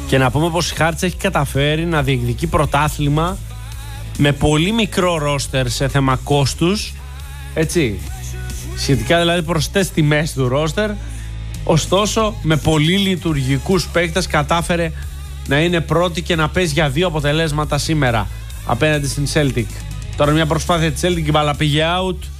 Και να πούμε πως η Hearts έχει καταφέρει να διεκδικεί πρωτάθλημα με πολύ μικρό ρόστερ σε θέμα κόστους, έτσι, σχετικά δηλαδή προσιτές τιμές του ρόστερ. Ωστόσο με πολύ λειτουργικούς παίκτες κατάφερε να είναι πρώτη και να παίζει για 2 αποτελέσματα σήμερα απέναντι στην Celtic. Τώρα μια προσπάθεια της Celtic, η μπάλα πήγε out.